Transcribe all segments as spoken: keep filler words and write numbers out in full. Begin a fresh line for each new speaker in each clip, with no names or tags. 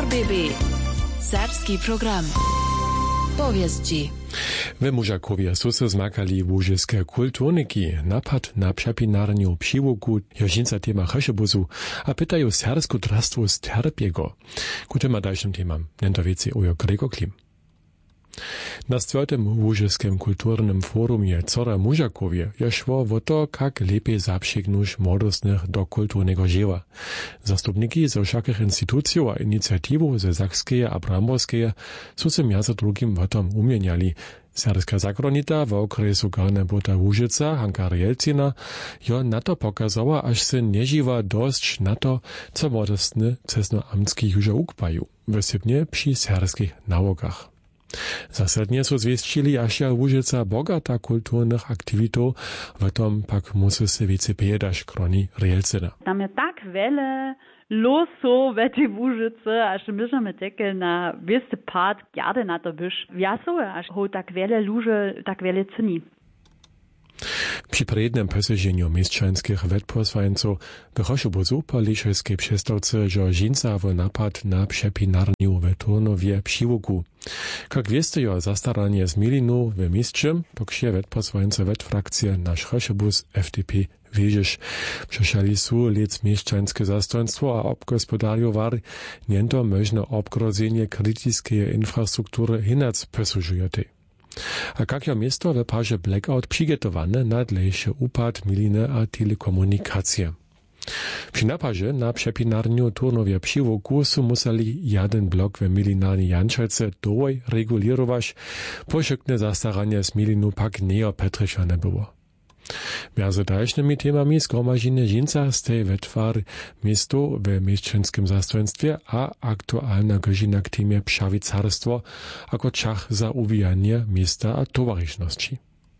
R B B. Serbski program. Powieści.
We Mužakovje su se zmakali łużyske kulturniki, napad na przepinarniu přiwoku, jožinca tema cheszebuzu, a pytają sersku drastwo z terpiego. Ku tema dalszym temam, nento wieci ujo Gregor Klim. Na czwartym łużyskim kulturnym forumie Cora Mužakovje je szło o to, jak lepiej zaprzygnuć młodostnych do kulturnego dzieła. Zastupniki ze wszakich instytucji a inicjatywów ze Sakskeje a Bramborskeje su se między drugim o tom umieniali. Serska zakronita w okresu Garnebota Łużyca, Hanka Rielcina, jo na to pokazała, aż se nie żywa dość na to, co młodostny cesnoamtski już ukpaju, wysybnie przy serskich naukach. Zasadnie su zwieścili, aż ja Łużyca bogata kulturnych aktywitów, w tom pak musi se wiece piedaš, kroni Rielcina.
Tam je tak wiele losów w tej Łużyce, aż możemy tekel na wiesty part gardy na to byś. Wiasowe, aż ho tak wiele luży, tak wiele ceni.
Przy prednym poseženiu mieszczańskich wetposłańców wychodził buzu po liszejskiej przestawce, że żinca w napad na przepinarniu w Turnowie přiwoku. Jak wieste, jo zastaranie z milinu w mieście, poksie wetposłańce wetfrakcje nasz cheszebus F D P wieżysz. Przeszali su lec mieszczańskie zastojnictwo, a obgospodariowali niento możne obgrodzenie krytycznej infrastruktury hinac posužujete. A jak je miasto w parze blackout przygotowane na dlejszy upad miliny a telekomunikacje. Przy naparze na przepinarniu Turnowie přiwoku su museli jeden blok w milinarni Jančelce dowoj regulirować, poszykne zastaranie z milinu pak neopetryszane było. Między dalszymi temami zgromadzenie żinca z tej wetwary miasto w mieszczańskim zastojnictwie a aktualna godzina k temie pšawicarstwo jako czas za uwijanie miasta a towarzyszności.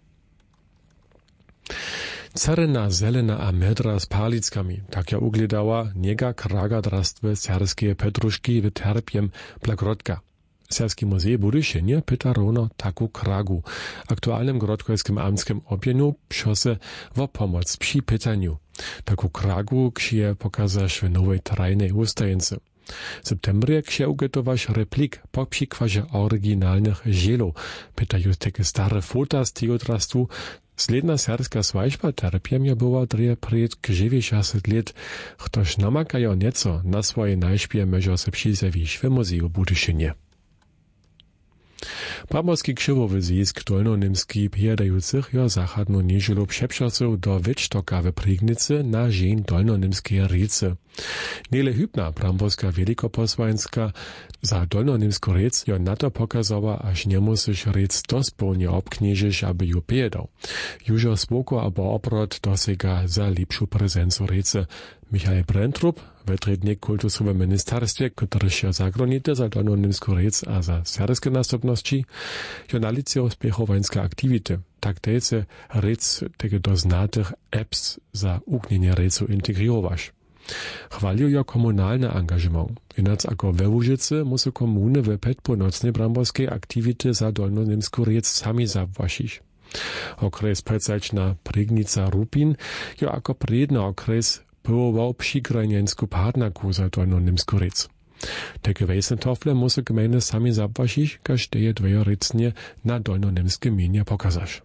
Caryna zelena a medra z palickami, tak ja ugledała niega kraga drastwe serskie petruszki w terpiem plagrodka. Serski muzej Budyšenje pyta rovno taku kragu. Aktualnym grodkojskim amtskim objenu pšose o pomoc przy pytaniu. Taku kragu ksie pokazaš w nowej trajnej ustajence. W septembrze ksie ugotowaš replik po przykładzie oryginalnych zielo. Pytają takie stare fota z tego drastu. Sledna serska swajba terpiem była dreje przed dziewięćdziesiąt lat, ktoś namakają nieco na swoje najśpie może se przyzewić w muzeju Budyšenje. Bramborski krzywowy zjezd dolnonimski pijadających jo zachodnu niedzielu przeprzoców do Wiecztoka w Prignicy na dzień dolnonimskiej riece. Nele hybna bramborska wielikoposłańska za dolnonimsku riec jo na to pokazała, aż nie musisz riec dospełnie obknieżyć, aby ju pijadał. Jużo spoko abo obrot dosega za lepszą prezencu riece. Michał Brentrup, wetrednik kultusowe ministerstwie, który się zagronite za dolnonimsku riec a za serskie następności, jo nalicjo spiechowańska aktywity. Tak tejce riec tego do znatych apps za ugnienie ricu integrirować. Chwalił jo komunalny angażement. Inac ako we Łużyce musi komuny w petponocnej bramborskiej aktywity za dolnonimsku riec sami zawłasić. Okres predzačna Prignica Rupin jo ako predna okres pyłował przygraniensku partnerku za dolnonimsku riec. Takie wejsentofle musi gminy sami zawłasić, każ teje dwie ricnie na dolnonimskie mienie pokazasz.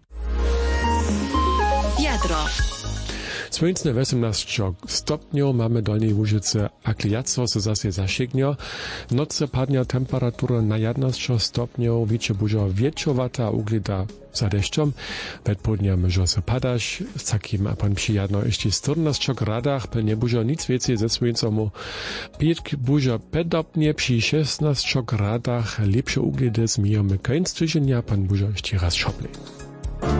Jadro.
Słońce osiemnaście stopniów mamy dolnej Łużyce, a kliactwo se zase zašegnie. Noce padnie temperatura na jedenaście stopniów, wiecie bużo wieczowata uglida za deszczem. Wedpołdnia może se padać, z takim a pan przyjadno jeszcze czternaście gradach, pe bużo nic więcej ze słońcem. Pietk bużo pedopnie przy szesnaście gradach, lepsze uglidy zmijamy końc tygodnia, pan bużo jeszcze raz szopli.